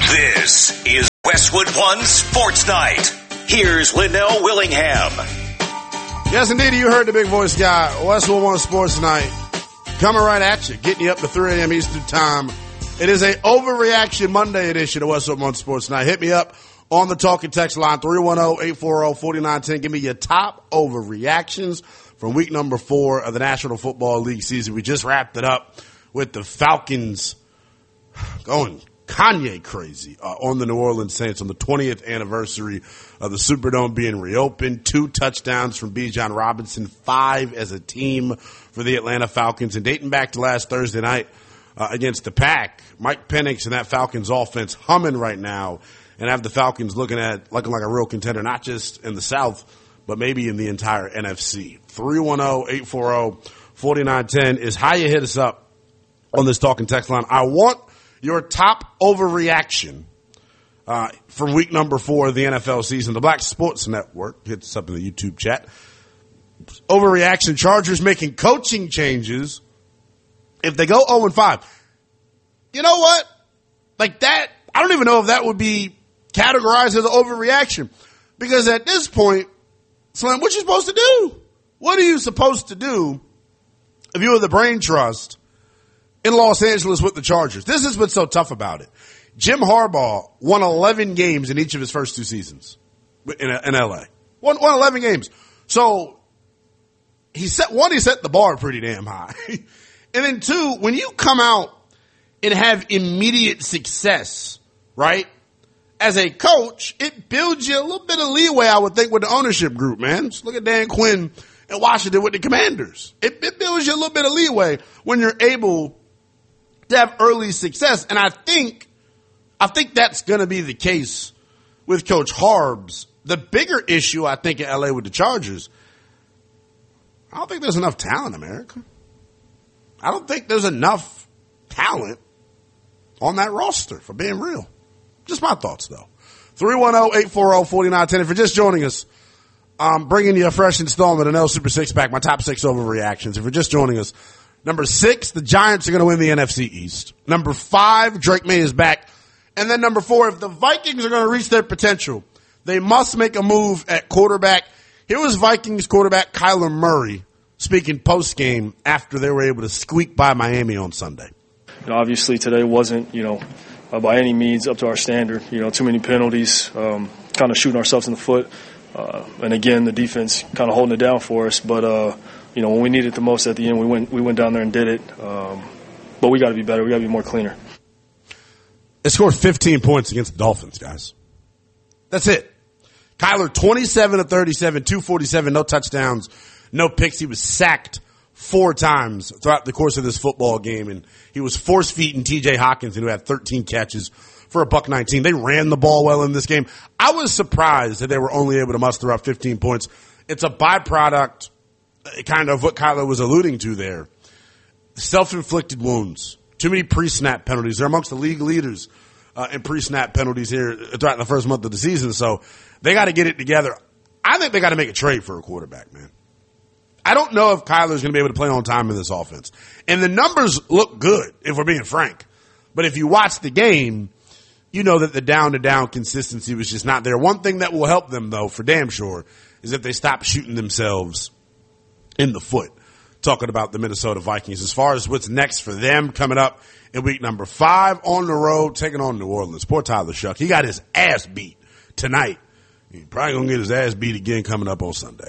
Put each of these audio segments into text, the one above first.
This is Westwood One Sports Night. Here's Linnell Willingham. Yes, indeed, you heard the big voice guy. Westwood One Sports Night coming right at you, getting you up to 3 a.m. Eastern Time. It is a Overreaction Monday edition of Westwood One Sports Night. Hit me up on the talk and text line, 310-840-4910. Give me your top overreactions from week number 4 of the National Football League season. We just wrapped it up with the Falcons going Kanye crazy on the New Orleans Saints on the 20th anniversary of the Superdome being reopened. 2 touchdowns from Bijan Robinson, 5 as a team for the Atlanta Falcons. And dating back to last Thursday night against the Pack, Mike Penix and that Falcons offense humming right now and have the Falcons looking like a real contender, not just in the South, but maybe in the entire NFC. 310-840-4910 is how you hit us up on this talking text line. I want your top overreaction from week number 4 of the NFL season. The Black Sports Network hits us up in the YouTube chat. Overreaction: Chargers making coaching changes if they go 0-5. You know what? Like that, I don't even know if that would be categorized as an overreaction. Because at this point, Slim, what you supposed to do? What are you supposed to do if you were the brain trust in Los Angeles with the Chargers? This is what's so tough about it. Jim Harbaugh won 11 games in each of his first 2 seasons in LA. Won 11 games. So he set the bar pretty damn high. And then 2, when you come out and have immediate success, right? As a coach, it builds you a little bit of leeway, I would think, with the ownership group, man. Just look at Dan Quinn in Washington with the Commanders. It builds you a little bit of leeway when you're able to have early success. And I think that's going to be the case with Coach Harbs. The bigger issue, I think, in LA with the Chargers, I don't think there's enough talent in America. I don't think there's enough talent on that roster, for being real. Just my thoughts, though. 310-840-4910. If you're just joining us, I'm bringing you a fresh installment of No Super Six Pack, my top 6 overreactions. If you're just joining us, number 6, the Giants are going to win the NFC East. Number 5, Drake May is back. And then number 4, if the Vikings are going to reach their potential, they must make a move at quarterback. Here was Vikings quarterback Kyler Murray speaking post-game after they were able to squeak by Miami on Sunday. Obviously, today wasn't, by any means up to our standard. Too many penalties, kind of shooting ourselves in the foot. And again, the defense kind of holding it down for us. But, when we needed it the most at the end, we went down there and did it. But we got to be better. We got to be more cleaner. They scored 15 points against the Dolphins, guys. That's it. Kyler, 27 of 37, 247, no touchdowns, no picks. He was sacked 4 times throughout the course of this football game, and he was force-feeding T.J. Hockenson, who had 13 catches for $119. They ran the ball well in this game. I was surprised that they were only able to muster up 15 points. It's a byproduct, kind of what Kyler was alluding to there. Self-inflicted wounds. Too many pre-snap penalties. They're amongst the league leaders in pre-snap penalties here throughout the first month of the season, so they got to get it together. I think they got to make a trade for a quarterback, man. I don't know if Kyler's going to be able to play on time in this offense. And the numbers look good, if we're being frank. But if you watch the game, you know that the down-to-down consistency was just not there. One thing that will help them, though, for damn sure, is if they stop shooting themselves in the foot. Talking about the Minnesota Vikings. As far as what's next for them coming up in week number 5 on the road, taking on New Orleans. Poor Tyler Shuck. He got his ass beat tonight. He's probably going to get his ass beat again coming up on Sunday.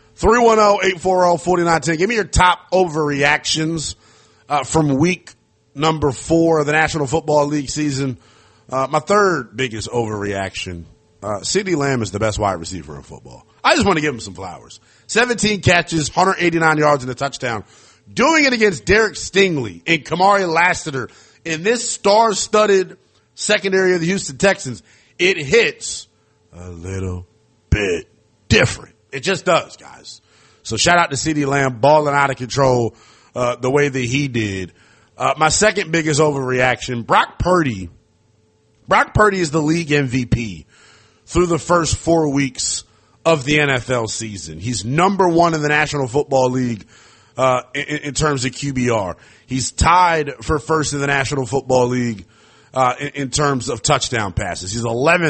310-840-4910. Give me your top overreactions from week number 4 of the National Football League season. My third biggest overreaction, CeeDee Lamb is the best wide receiver in football. I just want to give him some flowers. 17 catches, 189 yards and a touchdown. Doing it against Derek Stingley and Kamari Lassiter in this star-studded secondary of the Houston Texans, it hits a little bit different. It just does, guys. So shout out to CeeDee Lamb, balling out of control the way that he did. My second biggest overreaction, Brock Purdy. Brock Purdy is the league MVP through the first 4 weeks of the NFL season. He's number 1 in the National Football League in terms of QBR. He's tied for first in the National Football League in terms of touchdown passes. He's 11th